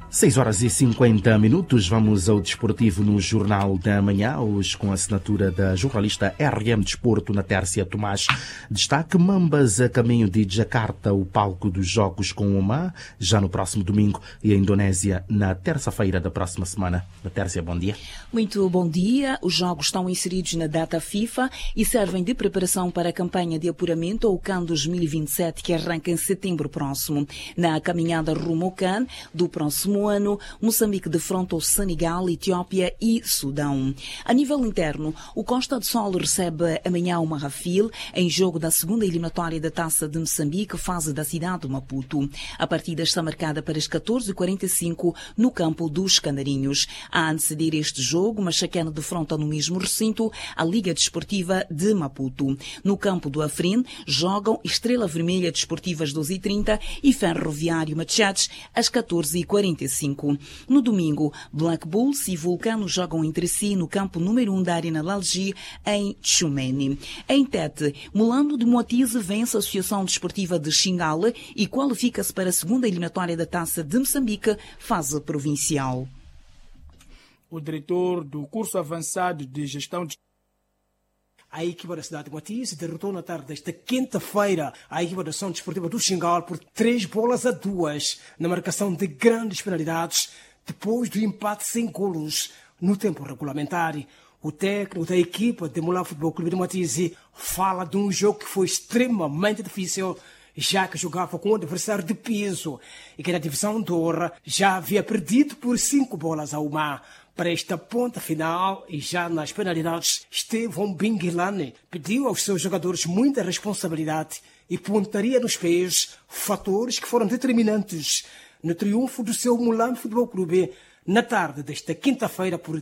6h50, vamos ao desportivo no Jornal da Manhã, hoje com a assinatura da jornalista RM Desporto, Natércia Tomás. Destaque: Mambas a caminho de Jakarta, o palco dos Jogos com Oman, já no próximo domingo, e a Indonésia na terça-feira da próxima semana. Natércia, bom dia. Muito bom dia. Os Jogos estão inseridos na data FIFA e servem de preparação para a campanha de apuramento ao CAN 2027, que arranca em setembro próximo. Na caminhada rumo ao CAN do próximo ano, Moçambique defronta o Senegal, Etiópia e Sudão. A nível interno, o Costa do Sol recebe amanhã o Marrafil em jogo da segunda eliminatória da Taça de Moçambique, fase da cidade de Maputo. A partida está marcada para as 14h45 no campo dos Canarinhos. A anteceder este jogo, Machacana defronta no mesmo recinto a Liga Desportiva de Maputo. No campo do Afrin jogam Estrela Vermelha Desportivas 12h30 e Ferroviário Machates às 14h45. No domingo, Black Bulls e Vulcano jogam entre si no campo número 1 da Arena Lalji, em Tchumene. Em Tete, Mulando de Moatize vence a Associação Desportiva de Xingale e qualifica-se para a segunda eliminatória da Taça de Moçambique, fase provincial. O diretor do curso avançado de gestão de... A equipa da cidade de Moatize derrotou na tarde desta quinta-feira a equipa da Associação Desportiva do Xingal por 3-2 na marcação de grandes penalidades depois do empate sem golos no tempo regulamentar. O técnico da equipa de Mulã Futebol Clube de Moatize fala de um jogo que foi extremamente difícil, já que jogava com um adversário de peso e que na divisão de honra já havia perdido por 5-1. Para esta ponta final e já nas penalidades, Estevão Binguilane pediu aos seus jogadores muita responsabilidade e pontaria nos pés, fatores que foram determinantes no triunfo do seu Mulã Futebol Clube na tarde desta quinta-feira por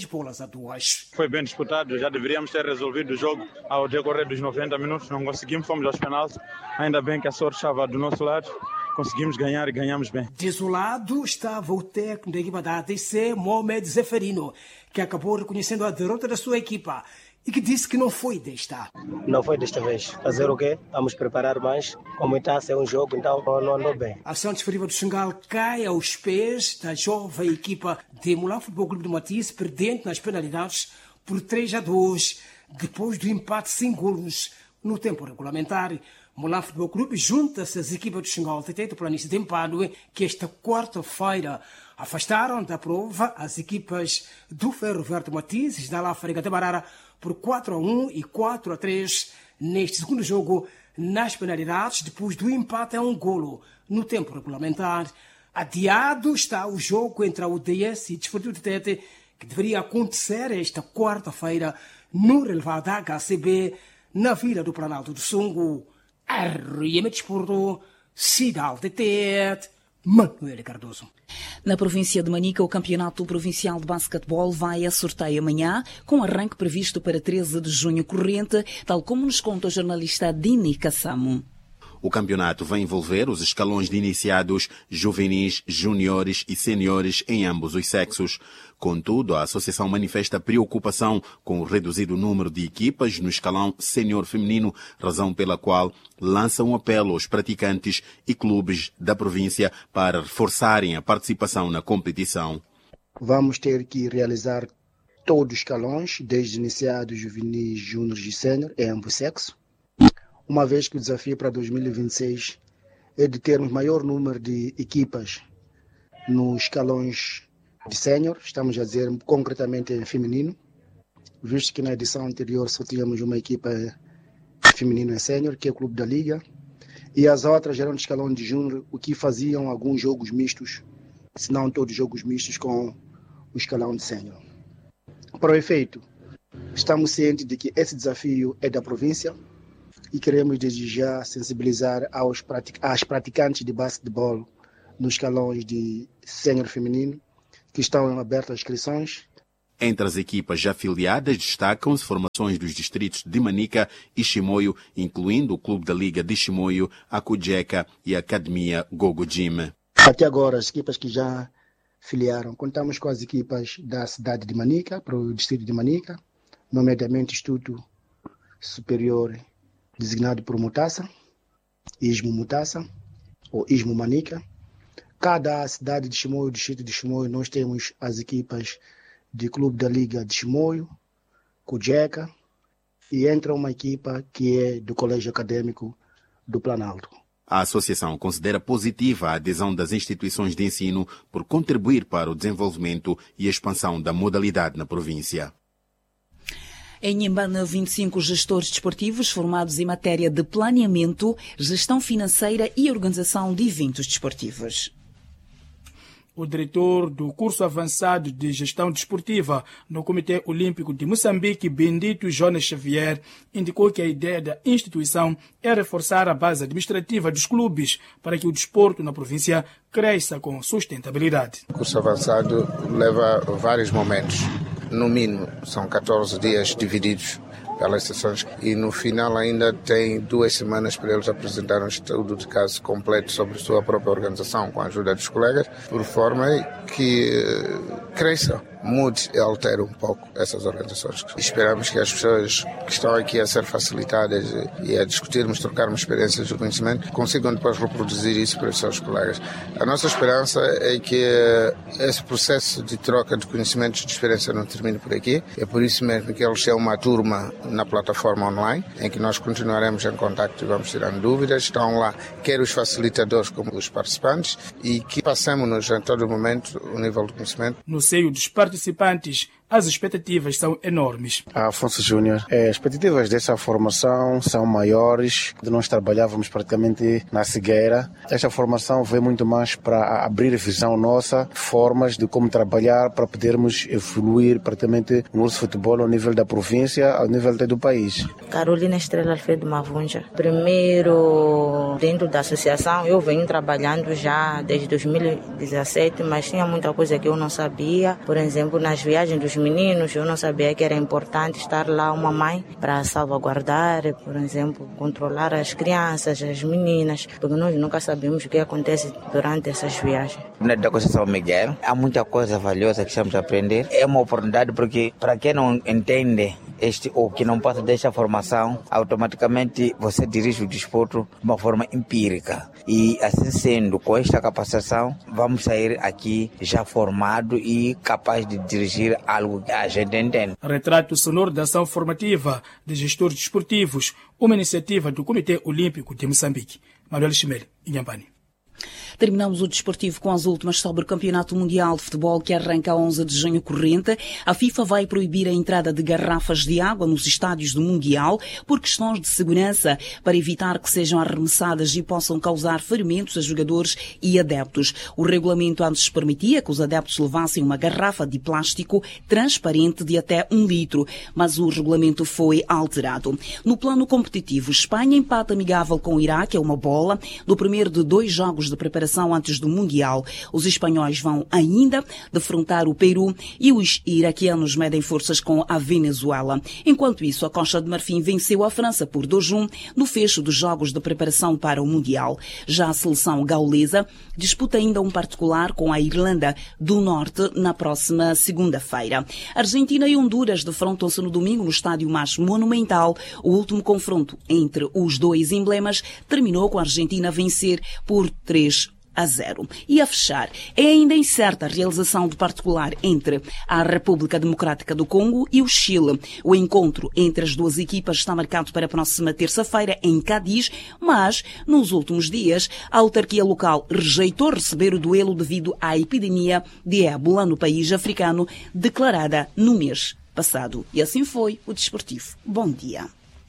3-2. Foi bem disputado, já deveríamos ter resolvido o jogo ao decorrer dos 90 minutos, não conseguimos, fomos aos penaltis, ainda bem que a sorte estava do nosso lado. Conseguimos ganhar e ganhamos bem. Desolado estava o técnico da equipa da ADC, Mohamed Zeferino, que acabou reconhecendo a derrota da sua equipa e que disse que não foi desta. Não foi desta vez. Fazer o quê? Vamos preparar mais. Como está a ser um jogo, então não andou bem. A Associação Desportiva do Xingal cai aos pés da jovem equipa de Mulã Futebol Clube de Moatize, perdendo nas penalidades por 3-2, depois do empate sem golos no tempo regulamentar. Mulã Futebol Clube junta-se às equipas do Xingal Teteto Planície de Empadue, que esta quarta-feira afastaram da prova as equipas do Ferroviário de Moatize da Láfrica de Barara por 4-1 e 4-3 neste segundo jogo nas penalidades, depois do empate a um golo no tempo regulamentar. Adiado está o jogo entre a UDS e o Desportivo de Tete, que deveria acontecer esta quarta-feira no relevado da HCB, na Vila do Planalto do Sungo. RM Desporto, Cidade de Tete, Manuel Cardoso. Na província de Manica, o Campeonato Provincial de Basquetebol vai a sorteio amanhã, com arranque previsto para 13 de junho corrente, tal como nos conta o jornalista Dini Kassamo. O campeonato vai envolver os escalões de iniciados, juvenis, juniores e seniores em ambos os sexos. Contudo, a associação manifesta preocupação com o reduzido número de equipas no escalão sênior feminino, razão pela qual lança um apelo aos praticantes e clubes da província para reforçarem a participação na competição. Vamos ter que realizar todos os escalões, desde iniciados, juvenis, júniores e sênior, em ambos sexos. Uma vez que o desafio para 2026 é de termos maior número de equipas nos escalões de sénior, estamos a dizer concretamente em feminino, visto que na edição anterior só tínhamos uma equipa feminina em sénior, que é o Clube da Liga, e as outras eram de escalão de júnior, o que faziam alguns jogos mistos, se não todos jogos mistos com o escalão de sénior. Para o efeito, estamos cientes de que esse desafio é da província, e queremos desde já sensibilizar às praticantes de basquetebol nos escalões de sênior feminino, que estão abertas inscrições. Entre as equipas já afiliadas destacam-se formações dos distritos de Manica e Chimoio, incluindo o Clube da Liga de Chimoio, a Kujeca e a Academia Gogo Gym. Até agora, as equipas que já filiaram, contamos com as equipas da cidade de Manica, para o distrito de Manica, nomeadamente Instituto Superior designado por Mutassa, Ismo Mutassa, ou Ismo Manica, cada cidade de Chimoio, distrito de Chimoio, nós temos as equipas de clube da Liga de Chimoio, Cujeca, e entra uma equipa que é do Colégio Acadêmico do Planalto. A associação considera positiva a adesão das instituições de ensino por contribuir para o desenvolvimento e expansão da modalidade na província. Em Inhambane, 25 gestores desportivos formados em matéria de planeamento, gestão financeira e organização de eventos desportivos. O diretor do curso avançado de gestão desportiva no Comitê Olímpico de Moçambique, Bendito Jonas Xavier, indicou que a ideia da instituição é reforçar a base administrativa dos clubes para que o desporto na província cresça com sustentabilidade. O curso avançado leva vários momentos. No mínimo, são 14 dias divididos pelas sessões e no final ainda tem 2 semanas para eles apresentarem um estudo de caso completo sobre a sua própria organização com a ajuda dos colegas, por forma que cresça, mude e altere um pouco essas organizações. Esperamos que as pessoas que estão aqui a ser facilitadas e a discutirmos, trocarmos experiências e conhecimento, consigam depois reproduzir isso para os seus colegas. A nossa esperança é que esse processo de troca de conhecimentos e de experiência não termine por aqui. É por isso mesmo que eles têm uma turma na plataforma online, em que nós continuaremos em contacto e vamos tirando dúvidas. Estão lá quer os facilitadores como os participantes e que passemos-nos em todo momento o nível de conhecimento. No seio dos participantes, as expectativas são enormes. Afonso Júnior, as expectativas dessa formação são maiores. Nós trabalhávamos praticamente na cegueira. Esta formação veio muito mais para abrir a visão nossa, formas de como trabalhar para podermos evoluir praticamente no nosso futebol ao nível da província, ao nível do país. Carolina Estrela Alfredo Mavunja. Primeiro, dentro da associação, eu venho trabalhando já desde 2017, mas tinha muita coisa que eu não sabia. Por exemplo, nas viagens dos meninos, eu não sabia que era importante estar lá uma mãe para salvaguardar, por exemplo, controlar as crianças, as meninas, porque nós nunca sabemos o que acontece durante essas viagens. Da Conceição Miguel, há muita coisa valiosa que estamos a aprender. É uma oportunidade porque, para quem não entende ou que não passa desta formação, automaticamente você dirige o desporto de uma forma empírica. E assim sendo, com esta capacitação, vamos sair aqui já formado e capaz de dirigir algo que a gente entende. Retrato sonoro da ação formativa de gestores desportivos, uma iniciativa do Comitê Olímpico de Moçambique. Manuel Chimele, Inhambane. Terminamos o desportivo com as últimas sobre o Campeonato Mundial de Futebol que arranca a 11 de junho corrente. A FIFA vai proibir a entrada de garrafas de água nos estádios do Mundial por questões de segurança, para evitar que sejam arremessadas e possam causar ferimentos a jogadores e adeptos. O regulamento antes permitia que os adeptos levassem uma garrafa de plástico transparente de até 1 litro, mas o regulamento foi alterado. No plano competitivo, Espanha empata amigável com o Iraque a 1 bola no primeiro de 2 jogos de preparação antes do Mundial. Os espanhóis vão ainda defrontar o Peru e os iraquianos medem forças com a Venezuela. Enquanto isso, a Costa de Marfim venceu a França por 2-1 no fecho dos jogos de preparação para o Mundial. Já a seleção gaulesa disputa ainda um particular com a Irlanda do Norte na próxima segunda-feira. Argentina e Honduras defrontam-se no domingo no estádio mais monumental. O último confronto entre os 2 emblemas terminou com a Argentina a vencer por 3-0. E a fechar, é ainda incerta a realização do particular entre a República Democrática do Congo e o Chile. O encontro entre as 2 equipas está marcado para a próxima terça-feira em Cádiz, mas nos últimos dias a autarquia local rejeitou receber o duelo devido à epidemia de ébola no país africano declarada no mês passado. E assim foi o desportivo. Bom dia.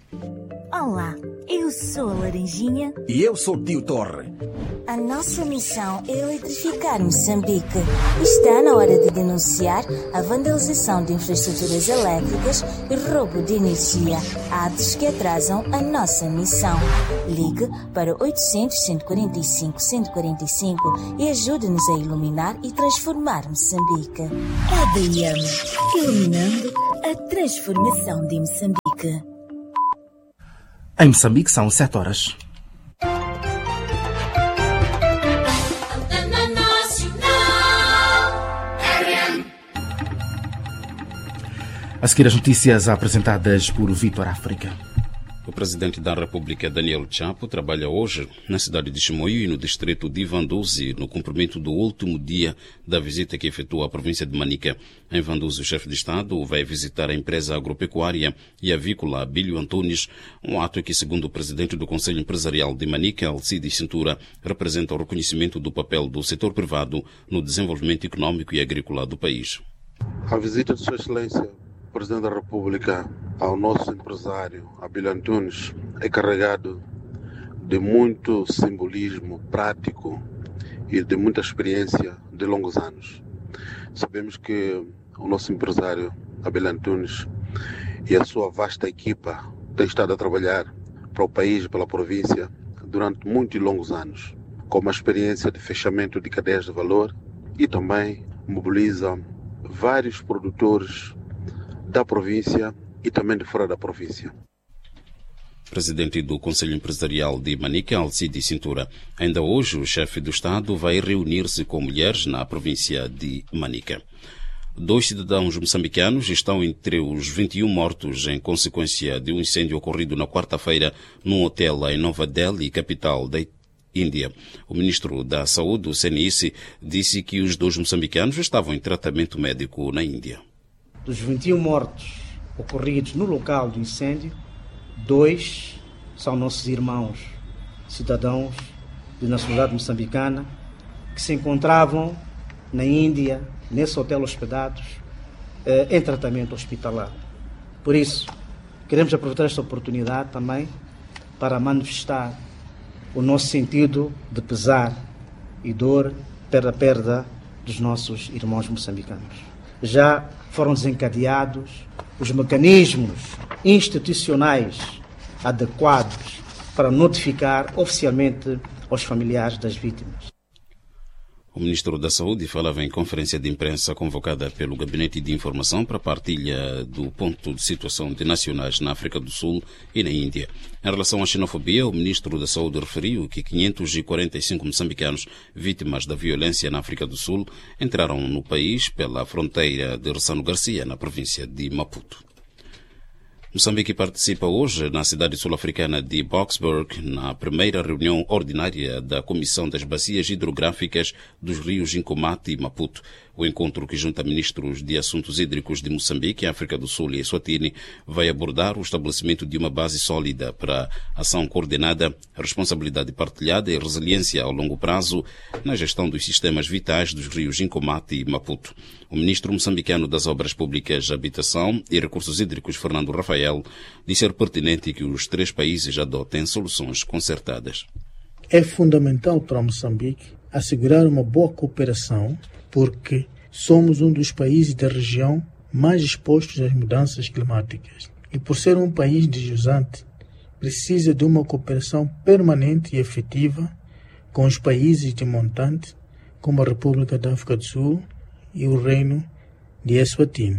Olá, eu sou a Laranjinha. E eu sou o Tio Torre. A nossa missão é eletrificar Moçambique. Está na hora de denunciar a vandalização de infraestruturas elétricas e roubo de energia, atos que atrasam a nossa missão. Ligue para 800-145-145 e ajude-nos a iluminar e transformar Moçambique. ADM, iluminando a transformação de Moçambique. Em Moçambique são 7 horas. A seguir as notícias apresentadas por Vítor África. O presidente da República, Daniel Chapo, trabalha hoje na cidade de Chimoio e no distrito de Vanduzi, no cumprimento do último dia da visita que efetua à província de Manica. Em Vanduzi, o chefe de Estado vai visitar a empresa agropecuária e avícola Abílio Antunes, um ato que, segundo o presidente do Conselho Empresarial de Manica, Alcides Cintura, representa o reconhecimento do papel do setor privado no desenvolvimento econômico e agrícola do país. A visita de Sua Excelência, Presidente da República, ao nosso empresário Abílio Antunes é carregado de muito simbolismo prático e de muita experiência de longos anos. Sabemos que o nosso empresário Abílio Antunes e a sua vasta equipa têm estado a trabalhar para o país e pela província durante muitos e longos anos, com uma experiência de fechamento de cadeias de valor e também mobiliza vários produtores da província e também de fora da província. Presidente do Conselho Empresarial de Manica, Alcides Cintura. Ainda hoje, o chefe do Estado vai reunir-se com mulheres na província de Manica. 2 cidadãos moçambicanos estão entre os 21 mortos em consequência de um incêndio ocorrido na quarta-feira num hotel em Nova Delhi, capital da Índia. O ministro da Saúde, o CNIS, disse que os 2 moçambicanos estavam em tratamento médico na Índia. Dos 21 mortos ocorridos no local do incêndio, 2 são nossos irmãos, cidadãos de nacionalidade moçambicana, que se encontravam na Índia, nesse hotel hospedados, em tratamento hospitalar. Por isso, queremos aproveitar esta oportunidade também para manifestar o nosso sentido de pesar e dor pela perda dos nossos irmãos moçambicanos. Já foram desencadeados os mecanismos institucionais adequados para notificar oficialmente aos familiares das vítimas. O ministro da Saúde falava em conferência de imprensa convocada pelo Gabinete de Informação para a partilha do ponto de situação de nacionais na África do Sul e na Índia. Em relação à xenofobia, o ministro da Saúde referiu que 545 moçambicanos vítimas da violência na África do Sul entraram no país pela fronteira de Ressano Garcia, na província de Maputo. Moçambique participa hoje na cidade sul-africana de Boksburg na primeira reunião ordinária da Comissão das Bacias Hidrográficas dos rios Incomate e Maputo. O encontro, que junta ministros de assuntos hídricos de Moçambique, África do Sul e Eswatini, vai abordar o estabelecimento de uma base sólida para ação coordenada, responsabilidade partilhada e resiliência ao longo prazo na gestão dos sistemas vitais dos rios Incomate e Maputo. O ministro moçambicano das Obras Públicas, Habitação e Recursos Hídricos, Fernando Rafael, disse ser pertinente que os 3 países adotem soluções concertadas. É fundamental para Moçambique assegurar uma boa cooperação, porque somos um dos países da região mais expostos às mudanças climáticas. E por ser um país deslizante, precisa de uma cooperação permanente e efetiva com os países de montante, como a República da África do Sul e o Reino de Eswatini.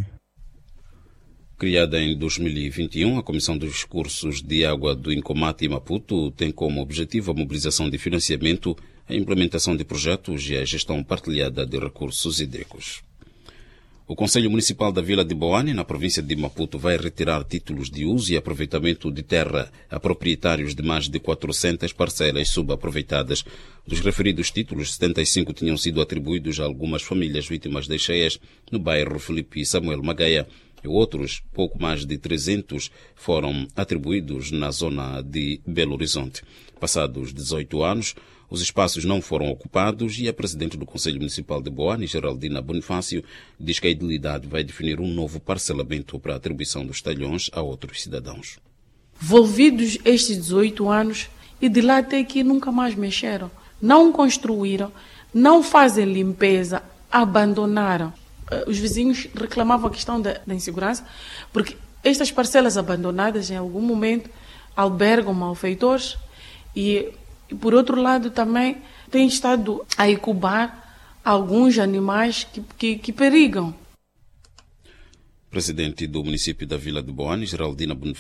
Criada em 2021, a Comissão dos Cursos de Água do Incomate e Maputo tem como objetivo a mobilização de financiamento, a implementação de projetos e a gestão partilhada de recursos hídricos. O Conselho Municipal da Vila de Boane, na província de Maputo, vai retirar títulos de uso e aproveitamento de terra a proprietários de mais de 400 parcelas subaproveitadas. Dos referidos títulos, 75 tinham sido atribuídos a algumas famílias vítimas das cheias no bairro Filipe Samuel Magaia, e outros, pouco mais de 300, foram atribuídos na zona de Belo Horizonte. Passados 18 anos, os espaços não foram ocupados e a presidente do Conselho Municipal de Boane, Geraldina Bonifácio, diz que a edilidade vai definir um novo parcelamento para a atribuição dos talhões a outros cidadãos. Volvidos estes 18 anos, e de lá até aqui nunca mais mexeram. Não construíram, não fazem limpeza, abandonaram. Os vizinhos reclamavam a questão da insegurança, porque estas parcelas abandonadas, em algum momento, albergam malfeitores e, por outro lado, também têm estado a incubar alguns animais que perigam. Presidente do município da Vila de Boane, Geraldina Bonifácio,